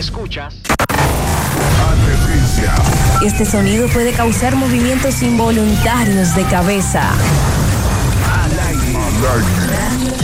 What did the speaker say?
Escuchas. Advertencia. Este sonido puede causar movimientos involuntarios de cabeza. Al aire.